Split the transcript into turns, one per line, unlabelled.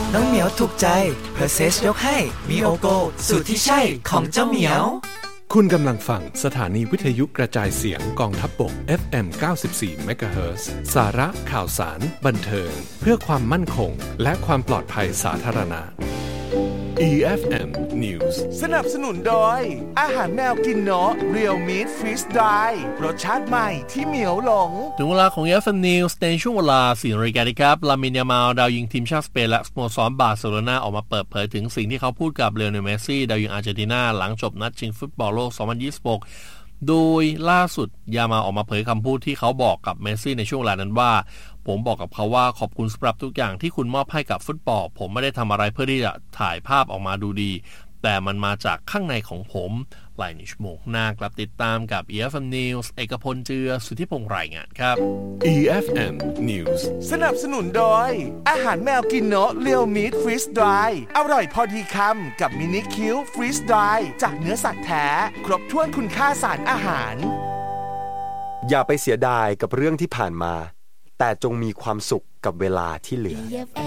น้องเหมียวถูกใจเพอร์เซสยกให้มีโอโกสูตรที่ใช่ของเจ้าเหมียว
คุณกำลังฟังสถานีวิทยุกระจายเสียงกองทัพบก FM 94 MHz สาระข่าวสารบันเทิงเพื่อความมั่นคงและความปลอดภัยสาธารณะ EFM News
สนับสนุนโดยอาหารแมวกินเนาะ Real Meat Freeze Dry รสชาติใหม่ที่เหมียวหลง
ถึงเวลาของ EFM News ในช่วงเวลา 4 นาฬิกาครับลามิน ยามาลดาวยิงทีมชาติสเปนและสโมสรบาร์เซโลนาออกมาเปิดเผยถึงสิ่งที่เขาพูดกับเลโอเนล เมสซี่ดาวยิงอาร์เจนตินาหลังจบนัดชิงฟุตบอลโลก 2026 โดยล่าสุดยามาออกมาเผยคำพูดที่เขาบอกกับเมสซี่ในช่วงเวลานั้นว่าผมบอกกับเขาว่าขอบคุณสำหรับทุกอย่างที่คุณมอบให้กับฟุตบอลผมไม่ได้ทำอะไรเพื่อที่จะถ่ายภาพออกมาดูดีแต่มันมาจากข้างในของผมหลายชั่วโมงหน้ากลับติดตามกับ EFM News เอกพลเจือสุทธิพงษ์รายงานครับ
EFM News
สนับสนุนโดยอาหารแมวกินเนาะ Real Meat Freeze Dry อร่อยพอดีคำกับมินิคิว Freeze Dry จากเนื้อสัตว์แท้ครบถ้วนคุณค่าสารอาหาร
อย่าไปเสียดายกับเรื่องที่ผ่านมาแต่จงมีความสุขกับเวลาที่เหลือ